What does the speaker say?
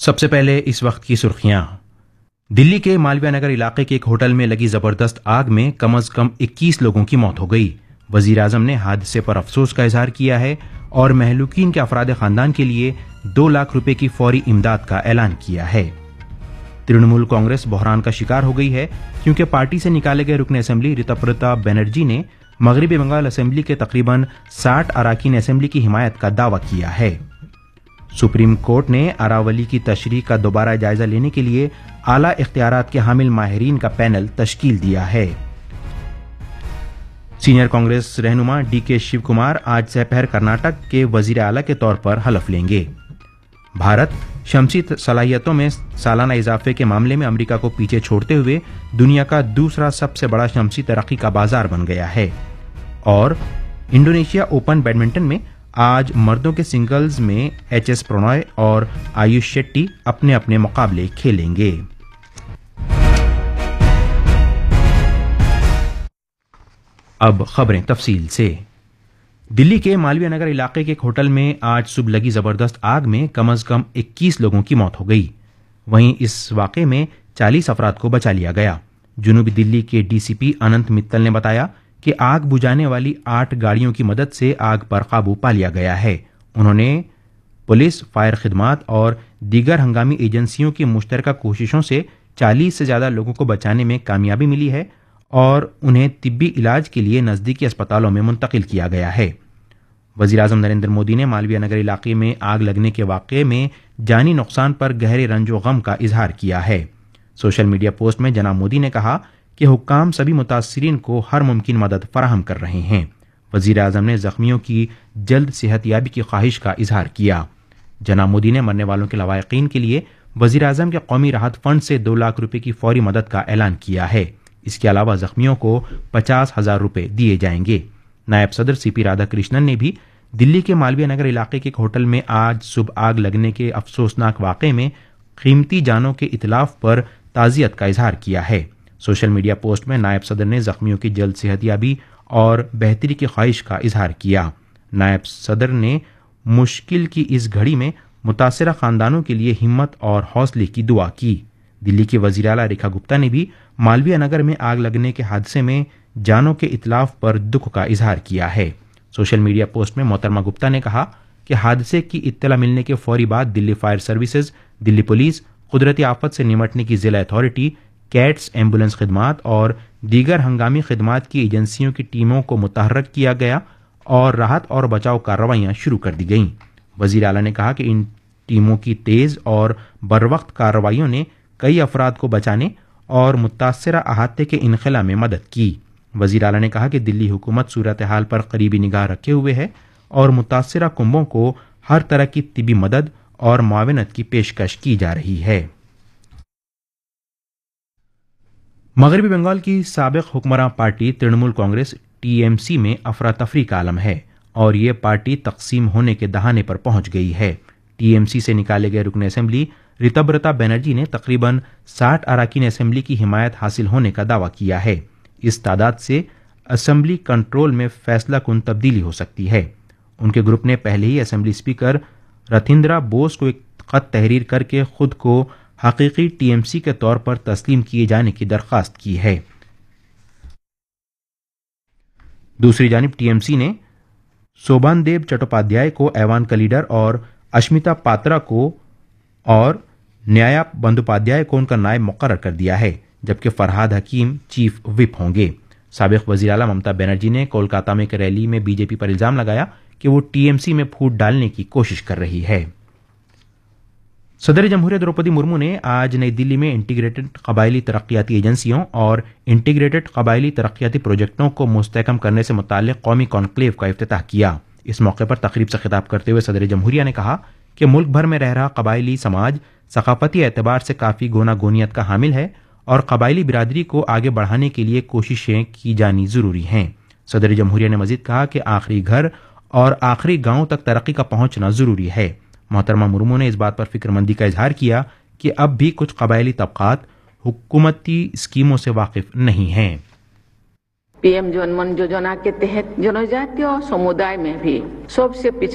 सबसे पहले इस वक्त की सुर्खियां। दिल्ली के मालवीय नगर इलाके के एक होटल में लगी जबरदस्त आग में कम से कम 21 लोगों की मौत हो गई। वजीर आजम ने हादसे पर अफसोस का इजहार किया है और महलूकीन के अफराद खानदान के लिए 2 लाख रुपए की फौरी इमदाद का ऐलान किया है। तृणमूल कांग्रेस बहरान का शिकार हो गई है क्योंकि पार्टी से निकाले गए रुकन असेंबली ऋतुव्रता बनर्जी ने मगरबी बंगाल असेंबली के तकरीबन 60 अरकान असेंबली की हिमायत का दावा किया है। सुप्रीम कोर्ट ने अरावली की तशरीह का दोबारा जायजा लेने के लिए आला इख्तियारात के हामिल माहिरीन का पैनल तश्कील दिया है। सीनियर कांग्रेस रहनुमा डीके शिव कुमार आज दोपहर कर्नाटक के वजीर आला के तौर पर हलफ लेंगे। भारत शमसी सलाहियतों में सालाना इजाफे के मामले में अमेरिका को पीछे छोड़ते हुए दुनिया का दूसरा सबसे बड़ा शमसी तरक्की का बाजार बन गया है। और इंडोनेशिया ओपन बैडमिंटन में आज मर्दों के सिंगल्स में एचएस प्रणॉय और आयुष शेट्टी अपने अपने मुकाबले खेलेंगे। अब खबरें तफसील से। दिल्ली के मालवीय नगर इलाके के एक होटल में आज सुबह लगी जबरदस्त आग में कम से कम 21 लोगों की मौत हो गई। वहीं इस वाकये में 40 अफराद को बचा लिया गया। जनूबी दिल्ली के डीसीपी अनंत मित्तल ने बताया कि आग बुझाने वाली 8 गाड़ियों की मदद से आग पर काबू पा लिया गया है। उन्होंने पुलिस, फायर खिदमात और दीगर हंगामी एजेंसियों की मुश्तरका कोशिशों से 40 से ज्यादा लोगों को बचाने में कामयाबी मिली है और उन्हें तिब्बी इलाज के लिए नजदीकी अस्पतालों में मुंतकिल किया गया है। वजीर आजम नरेंद्र मोदी ने मालवीय नगर इलाके में आग लगने के वाकये में जानी नुकसान पर गहरे रंजो गम का इजहार किया है। सोशल मीडिया पोस्ट में जनाब मोदी ने कहा कि हुक्काम सभी मुतासिरीन को हर मुमकिन मदद फराहम कर रहे हैं। वजीर आजम ने जख्मियों की जल्द सेहतयाबी की ख्वाहिश का इजहार किया। जनाब मोदी ने मरने वालों के लवाहिकीन के लिए वजीर आजम के कौमी राहत फंड से 2 लाख रुपए की फौरी मदद का ऐलान किया है। इसके अलावा जख्मियों को 50,000 रुपए दिए जाएंगे। नायब सदर सीपी राधाकृष्णन ने भी दिल्ली के मालवीय नगर इलाके के एक होटल में आज सुबह आग लगने के अफसोसनाक वाकये में कीमती जानों के इतलाफ पर ताजियत का इजहार किया है। सोशल मीडिया पोस्ट में नायब सदर ने जख्मियों की जल्द सेहतयाबी और बेहतरी की ख्वाहिश का इजहार किया। नायब सदर ने मुश्किल की इस घड़ी में मुतासरा खानदानों के लिए हिम्मत और हौसले की दुआ की। दिल्ली की वजीर आला रेखा गुप्ता ने भी मालवीय नगर में आग लगने के हादसे में जानों के इतलाफ पर दुख का इजहार किया है। सोशल मीडिया पोस्ट में मोहतरमा गुप्ता ने कहा कि हादसे की इत्तला मिलने के फौरी बाद Delhi fire services, Delhi police, कुदरती आफत से निमटने की जिला अथॉरिटी, कैट्स, एम्बुलेंस खिदमात और दीगर हंगामी खिदमात की एजेंसियों की टीमों को मुतहर्रक किया गया और राहत और बचाव कार्रवाइयां शुरू कर दी गईं। वजीर आला ने कहा कि इन टीमों की तेज और बरवक्त कार्रवाइयों ने कई अफराद को बचाने और मुतासरा अहाते के इनखला में मदद की। वजीर आला ने कहा कि दिल्ली हुकूमत सूरत हाल पर करीबी निगाह रखे हुए है और मुतासरा कुंभों को हर तरह की तिबी मदद और मुआवनत की पेशकश की जा रही है। मगरबी बंगाल की साबिक हुक्मरान पार्टी तृणमूल कांग्रेस टीएमसी में अफरा तफरी का आलम है और ये पार्टी तकसीम होने के दहाने पर पहुंच गई है। टीएमसी से निकाले गए रुकन असेंबली ऋतुव्रता बनर्जी ने तकरीबन 60 अरकान असेंबली की हिमायत हासिल होने का दावा किया है। इस तादाद से असेंबली कंट्रोल में फैसला कुन तब्दीली हो सकती है। उनके ग्रुप ने पहले ही असेंबली स्पीकर रथिंद्रा बोस को एक खत तहरीर करके खुद को हकीकी टीएमसी के तौर पर तस्लीम किए जाने की दरख्वास्त की है। दूसरी जानिब टीएमसी ने सोबानदेव चट्टोपाध्याय को ऐवान का लीडर और अश्मिता पात्रा को और न्याया बंदोपाध्याय को उनका नायब मुकर्रर कर दिया है, जबकि फरहाद हकीम चीफ विप होंगे। साबिक वजीर आला ममता बनर्जी ने कोलकाता में एक रैली में बीजेपी पर इल्जाम लगाया कि वो टीएमसी में फूट डालने की कोशिश कर रही है। सदर जमहूरियत द्रौपदी मुर्मू ने आज नई दिल्ली में इंटीग्रेटेड कबायली तरक्याती एजेंसियों और इंटीग्रेटेड कबायली तरक्याती प्रोजेक्टों को मुस्तहकम करने से मुताल्लिक कौमी कॉन्क्लेव का इफ्तिताह किया। इस मौके पर तकरीब से खिताब करते हुए सदर जमहूरिया ने कहा कि मुल्क भर में रह रहा कबायली समाज सकाफती एतबार से काफी गोना गोनियत का हामिल है और कबायली बिरादरी को आगे बढ़ाने के लिए कोशिशें की जानी जरूरी हैं। सदर जमहूरिया ने मजीद कहा कि आखिरी घर और आखिरी गांव तक तरक्की का पहुंचना जरूरी है। मोहतरमा मुर्मू ने इस बात पर फिक्रमंदी का इजहार किया कि अब भी कुछ कबायली तबकात हुकूमती स्कीमों से वाकिफ नहीं हैं। पीएम जनमन योजना के तहत जनजातीय समुदाय में भी सबसे